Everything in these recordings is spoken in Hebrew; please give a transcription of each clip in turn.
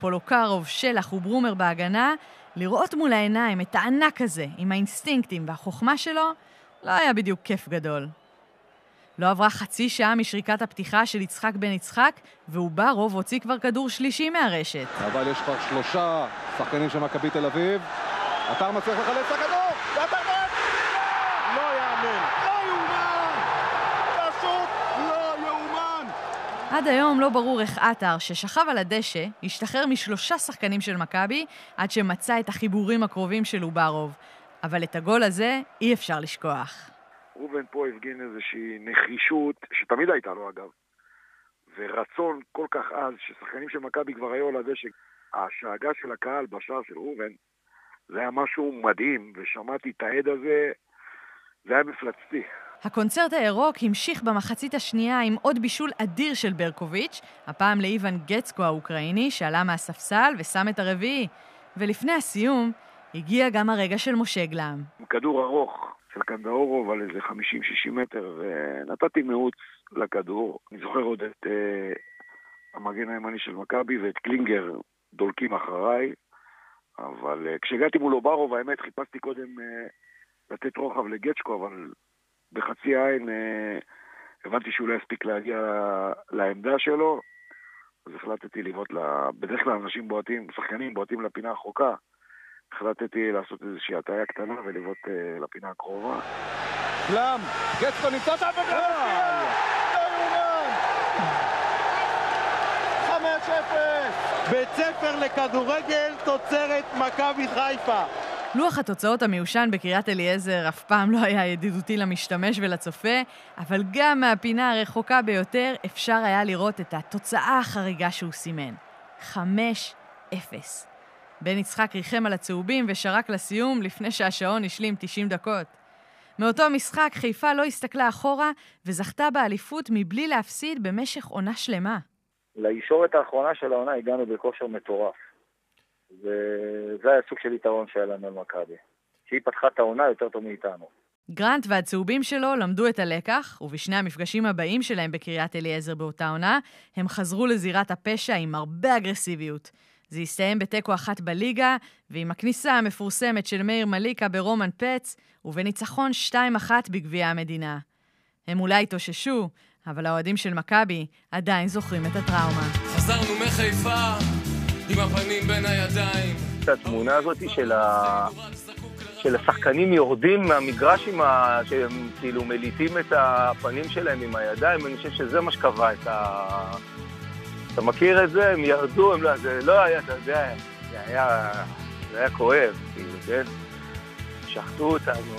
פולוקרוב, שלח וברומר בהגנה, לראות מול העיניים את הענק הזה, עם האינסטינקטים והחוכמה שלו, לא היה בדיוק כיף גדול. לא עברה חצי שעה משריקת הפתיחה של יצחק בן יצחק, ואוברוב הוציא כבר כדור שלישי מהרשת. אבל יש כבר 3 שחקנים של מכבי תל אביב. עטר מצליח לחלץ את הכדור! ועטר בועט! לא יאמן! לא יאומן! פשוט לא יאומן! עד היום לא ברור איך עטר, ששכב על הדשא, השתחרר מ3 שחקנים של מכבי, עד שמצא את החיבורים הקרובים של אוברוב. אבל את הגול הזה אי אפשר לשכוח. רובן פה הפגין איזושהי נחישות, שתמיד הייתה לו אגב, ורצון כל כך אז, ששחקנים של מכבי כבר היו על הדשא. השאגה של הקהל בשער של רובן, זה היה משהו מדהים, ושמעתי את העד הזה, זה היה מפלצתי. הקונצרט הירוק המשיך במחצית השנייה עם עוד בישול אדיר של ברקוביץ', הפעם לאיוון גצקו האוקראיני, שעלה מהספסל ושם את הרביעי. ולפני הסיום, הגיע גם הרגע של משה גלם. כדור ארוך של קנדאורוב על איזה 50-60 מטר, ונתתי מעוץ לכדור. אני זוכר עוד את המגן הימני של מכבי ואת קלינגר דולקים אחריי, אבל כשהגעתי מול אוברוב, האמת חיפשתי קודם לתת רוחב לגצ'קו, אבל בחצי עין הבנתי שהוא לא יספיק להגיע לעמדה שלו, אז החלטתי לבעוט בדרך כלל אנשים בועטים, שחקנים בועטים לפינה הרחוקה, החלטתי לעשות איזושהי הטעיה קטנה ולבעוט לפינה הקרובה. גלם! גצקו נמצא שם וגלם! לא יאומן! 5-0! בית ספר לכדורגל תוצרת מכבי חיפה. לוח התוצאות המיושן בקריית אליעזר אף פעם לא היה ידידותי למשתמש ולצופה, אבל גם מהפינה הרחוקה ביותר אפשר היה לראות את התוצאה החריגה שהוא סימן. 5-0. בן יצחק ריחם על הצהובים ושרק לסיום לפני שהשעון השלים 90 דקות. מאותו משחק חיפה לא הסתכלה אחורה וזכתה באליפות מבלי להפסיד במשך עונה שלמה. לישורת האחרונה של העונה הגענו בכושר מטורף. וזה היה סוג של יתרון שהיה לנו על מכבי. שהיא פתחה את העונה יותר טוב מאיתנו. גרנט והצהובים שלו למדו את הלקח, ובשני המפגשים הבאים שלהם בקריית אליעזר באותה עונה, הם חזרו לזירת הפשע עם הרבה אגרסיביות. זה הסתיים בתיקו 1 בליגה, ועם הכניסה המפורסמת של מאיר מליקה ברומן פץ, ובניצחון 2-1 בגביע המדינה. הם אולי התאוששו, אבל האוהדים של מכבי עדיין זוכרים את הטראומה. חזרנו מחיפה עם הפנים בין הידיים. את התמונה הזאת של השחקנים יורדים מהמגרש שהם כאילו מליטים את הפנים שלהם עם הידיים, אני חושב שזה מה שקבע את אתה מכיר את זה? הם ירדו, זה לא היה, אתה יודע, זה היה כואב, כאילו, כן? שחטו אותנו.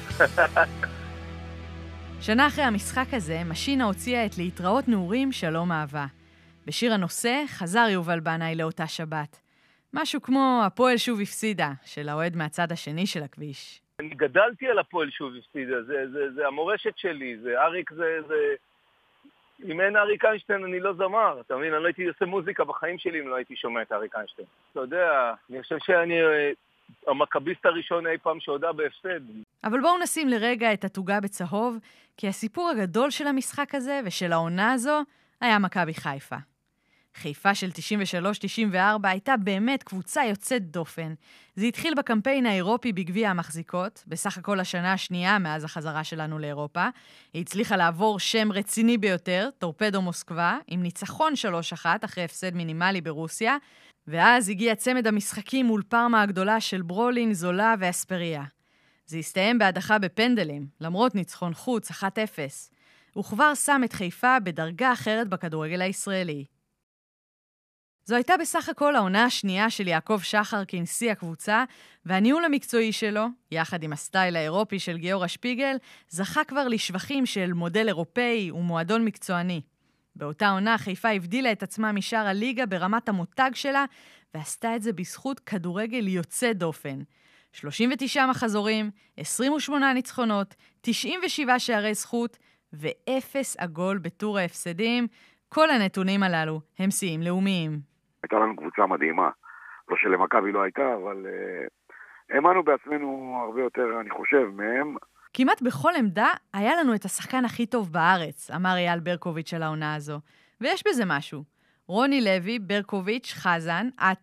שנה אחרי המשחק הזה, משינה הוציאה את להתראות נעורים שלום אהבה. בשיר הנושא חזר יובל בנאי לאותה שבת. משהו כמו הפועל שוב הפסידה, של האוהד מהצד השני של הכביש. אני גדלתי על הפועל שוב הפסידה, זה המורשת שלי, זה אריק, אם אין אריק איינשטיין אני לא זמר, אתה מבין? אני לא הייתי עושה מוזיקה בחיים שלי אם לא הייתי שומע את אריק איינשטיין. אתה יודע, אני חושב שאני המכביסט הראשון אי פעם שהודע בהפסד. אבל בואו נשים לרגע את התוגה בצהוב, כי הסיפור הגדול של המשחק הזה ושל העונה הזו היה מכבי חיפה. חיפה של 93-94 הייתה באמת קבוצה יוצאת דופן. זה התחיל בקמפיין האירופי בגביע המחזיקות, בסך הכל השנה השנייה מאז החזרה שלנו לאירופה. היא הצליחה לעבור שם רציני ביותר, טורפדו מוסקבה, עם ניצחון 3-1 אחרי הפסד מינימלי ברוסיה, ואז הגיע צמד המשחקים מול פרמה הגדולה של ברולין, זולה ואספריה. זה הסתיים בהדחה בפנדלים, למרות ניצחון חוץ 1-0. הוא כבר שם את חיפה בדרגה אחרת בכדורגל הישראלי. זו הייתה בסך הכל העונה השנייה של יעקב שחר כנשיא הקבוצה, והניהול המקצועי שלו, יחד עם הסטייל האירופי של גיורא שפיגל, זכה כבר לשבחים של מודל אירופאי ומועדון מקצועני. באותה עונה חיפה הבדילה את עצמה משאר הליגה ברמת המותג שלה, ועשתה את זה בזכות כדורגל יוצא דופן. 39 מחזורים, 28 ניצחונות, 97 שערי זכות, ו0 עגול בטור ההפסדים. כל הנתונים הללו הם שיאים לאומיים. הייתה לנו קבוצה מדהימה, לא שלמכבי לא הייתה, אבל האמנו בעצמנו הרבה יותר, אני חושב, מהם. כמעט בכל עמדה היה לנו את השחקן הכי טוב בארץ, אמר אייל ברקוביץ' על העונה הזו. ויש בזה משהו. רוני לוי, ברקוביץ', חזן, עטר,